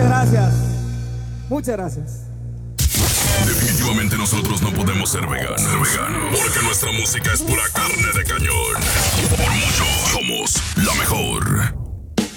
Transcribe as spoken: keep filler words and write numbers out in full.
Muchas gracias. Muchas gracias. Definitivamente nosotros no podemos ser veganos, ser veganos, porque nuestra música es pura carne de cañón.